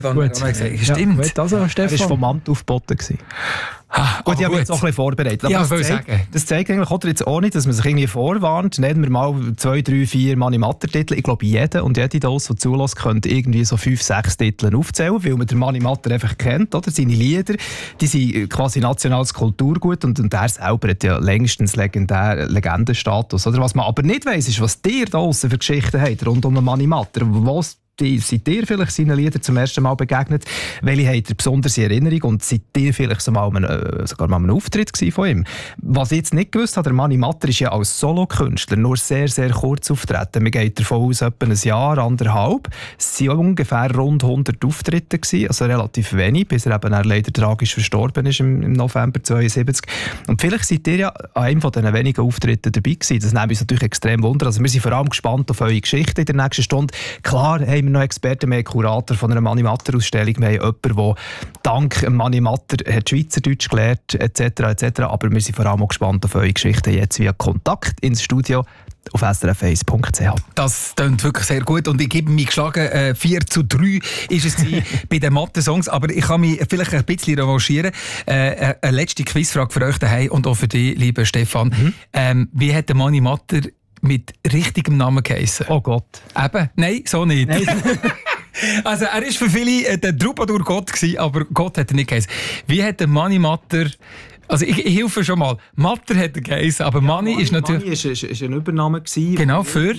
Gut. Stimmt. Ja, gut, also, Stefan. Er war vom Amt aufgeboten. Gut, ich habe jetzt auch ein bisschen vorbereitet. Aber das zeigt eigentlich oder jetzt auch nicht, dass man sich irgendwie vorwarnt. Nehmen wir mal 2, 3, 4 Mani-Matter-Titel. Ich glaube, jeder und jede Dose, die zulässt, könnte irgendwie so 5, 6 Titel aufzählen, weil man den Mani-Matter einfach kennt. Oder? Seine Lieder, die sind quasi nationales Kulturgut und er selber hat ja längstens Legendenstatus. Oder? Was man aber nicht weiss, ist, was ihr da draussen für Geschichten habt rund um den Mani-Matter. Seid ihr vielleicht seinen Liedern zum ersten Mal begegnet? Welche habt ihr besonders in Erinnerung? Und seid ihr vielleicht sogar mal einem Auftritt von ihm? Was ich jetzt nicht gewusst habe, der Mani-Matter ist ja als Solokünstler nur sehr, sehr kurz auftreten. Man geht davon aus, etwa ein Jahr, 1,5. Es waren ungefähr rund 100 Auftritte gewesen, also relativ wenig, bis er eben leider tragisch verstorben ist im November 72. Und vielleicht seid ihr ja an einem von diesen wenigen Auftritten dabei gewesen. Das nimmt uns natürlich extrem Wunder. Also wir sind vor allem gespannt auf eure Geschichte in der nächsten Stunde. Klar haben wir noch Experten, wir haben Kurator von einer Mani-Matter-Ausstellung, wir haben jemanden, der dank Mani-Matter hat Schweizerdeutsch gelernt, etc. Aber wir sind vor allem auch gespannt auf eure Geschichten jetzt via Kontakt ins Studio auf srf1.ch. Das klingt wirklich sehr gut und ich gebe mich geschlagen, 4:3 ist es bei den Mathe-Songs, aber ich kann mich vielleicht ein bisschen revanchieren. Eine letzte Quizfrage für euch daheim und auch für dich, lieber Stefan. Wie hat der Mani-Matter mit richtigem Namen geheissen? Oh Gott. Eben? Nein, so nicht. Nein. Also er war für viele der Troubadour Gott gewesen, aber Gott hat er nicht geheissen. Wie hat der Mani-Matter... Also ich helfe schon mal. Matter hat er geheissen, aber Mani ist natürlich... Mani ist ein Übername gewesen. Genau, für...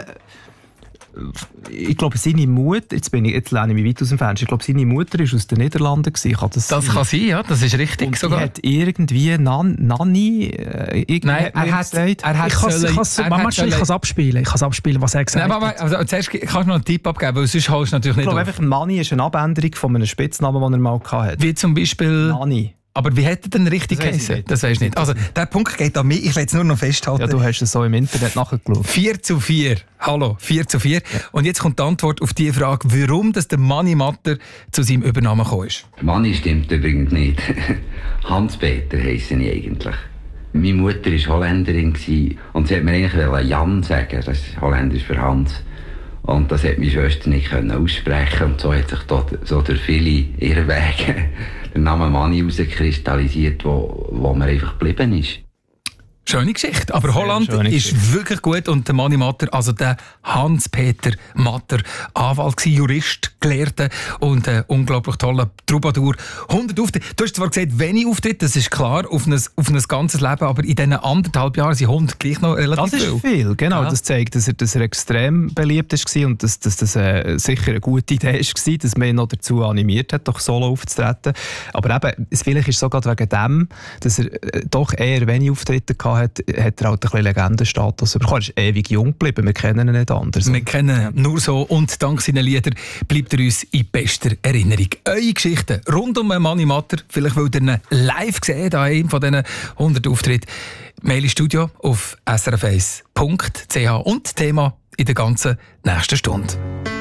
Ich glaube, seine Mutter, jetzt lehne ich mich weit aus dem Fenster, ich glaube, seine Mutter war aus den Niederlanden. Das kann sein, ja, das ist richtig. Und sogar. Die hat irgendwie Nanni... Nein, er hat ich kann es abspielen, was er gesagt hat. Also, zuerst kannst du noch einen Tipp abgeben, weil sonst holst du natürlich nicht. Ich glaube einfach, Nanni ist eine Abänderung von einem Spitznamen, den er mal hatte. Wie zum Beispiel... Nanni. Aber wie hätte er denn richtig geheißen? Das weisst du nicht. Also, der Punkt geht an mich. Ich will es nur noch festhalten. Ja, du hast es so im Internet nachgeschaut. 4:4. Hallo, 4:4. Ja. Und jetzt kommt die Antwort auf die Frage, warum das der Mani-Matter zu seinem Übernamen gekommen ist. Mani stimmt übrigens nicht. Hans-Peter heisse ich eigentlich. Meine Mutter war Holländerin und sie hat mir eigentlich Jan sagen. Das ist Holländisch für Hans. Und das hat meine Schwester nicht aussprechen und so hat sich so durch viele Irrwege der Name Mani herauskristallisiert, wo mir einfach geblieben ist. Schöne Geschichte. Aber Holland ist wirklich gut und der Mani-Matter, also der Hans-Peter Matter, Anwalt gewesen, Jurist, Gelehrter und unglaublich toller Troubadour. 100 Auftritte. Du hast zwar gesagt, wenig Auftritte, das ist klar, auf ein ganzes Leben, aber in diesen 1,5 Jahren sind 100 gleich noch relativ viel. Das ist viel, genau. Ja. Das zeigt, dass er extrem beliebt war und dass das sicher eine gute Idee war, dass man ihn noch dazu animiert hat, doch solo aufzutreten. Aber eben, vielleicht ist es sogar wegen dem, dass er doch eher wenig Auftritte hatte, hat er halt ein bisschen Legendenstatus bekommen. Er ist ewig jung geblieben, wir kennen ihn nicht anders. Wir kennen ihn nur so und dank seinen Liedern bleibt er uns in bester Erinnerung. Eure Geschichten rund um Mani-Matter, vielleicht weil ihr ihn live gesehen an einem von diesen 100 Auftritten, Mail ins Studio auf srf1.ch und Thema in der ganzen nächsten Stunde.